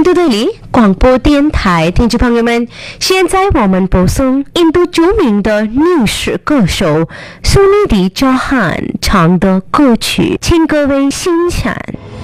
度队里广播电台听众朋友们，现在我们播送印度著名的女士歌手苏尼迪·乔汉唱的歌曲，请各位欣赏。